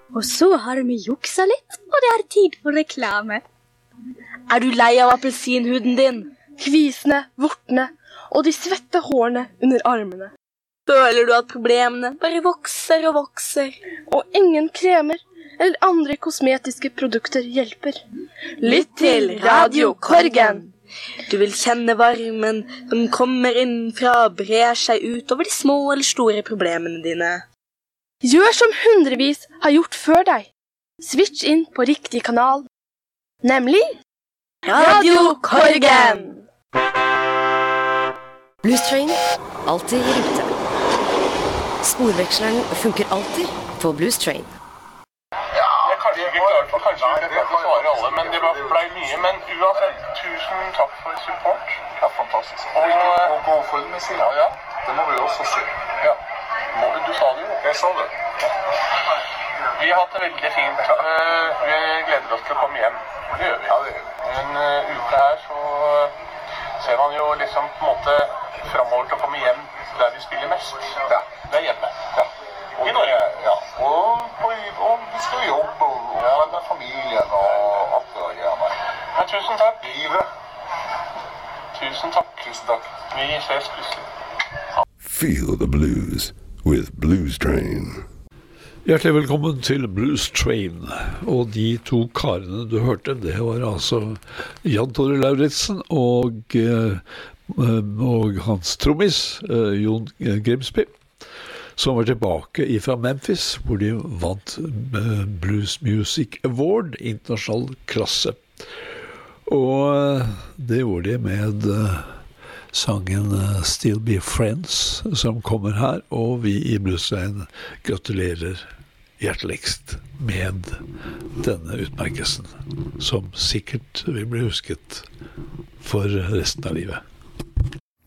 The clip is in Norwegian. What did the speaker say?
Og så har vi juksa litt, og det er tid for reklame. Er du lei av appelsinhuden din? Kvisene, vortene og de svette hårene under armene. Føler du at problemene bare vokser og vokser? Og ingen kremer eller andre kosmetiske produkter hjelper. Lytt til Radio Korgen. Du vil kjenne varmen som kommer innenfra og brer seg ut over de små eller store problemene dine. Gjør som hundrevis har gjort før deg. Switch inn på riktig kanal. Nemlig Radio Korgen. Blues Train, alltid i rute. Sporveksleren funker alltid på Blues Train. Kanskje ikke svare alle, men det ble mye. Men uansett, tusen takk for support. Det er fantastisk. Og gå og følge med siden. Ja, det må vi også se. Ja, du sa det jo. Jeg sa det. Vi har hatt det veldig fint. Vi gleder oss til å komme hjem. Det gjør vi. Ja, det gjør vi. En uke her så ser man jo liksom på en måte fremover til å komme hjem der vi spiller mest. Ja. Det er hjemme. Ja. I Norge. Ja. Og vi skal jobbe og med familien og alt det der. Men tusen takk. Livet. Tusen takk. Tusen takk. Vi ses plutselig. Feel the blues with Blues Train. Hjertelig velkommen til Blues Train. Og de to karene du hørte, det var altså Jan Tore Lauritsen og hans trommis, Jon Grimsby, som var tilbake fra Memphis, hvor de vant Blues Music Award, internasjonal klasse. Og det gjorde de med sangen Still Be Friends, som kommer her, og vi i Blues Train gratulerer hjerteligst med denne utmerkelsen, som sikkert vil bli husket for resten av livet.